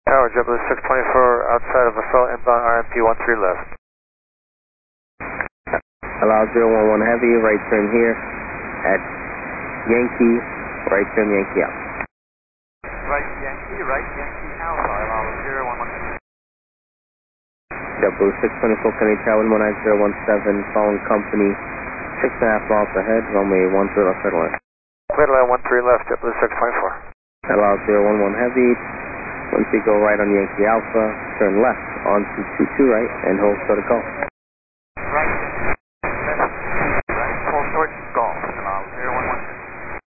Tower, JetBlue 624 outside of Vasella inbound RMP 13 left. Allow 011 heavy, right turn here at Yankee, right turn Yankee out. Right Yankee Alpha, allow 011 heavy. JetBlue 624 Canadian Tower 19017, following company 6.5 miles ahead, runway 13 left headline. Clear line 13 left, JetBlue 624. Allow 011 heavy. Once you go right on Yankee Alpha, turn left onto 22 right and hold protocol.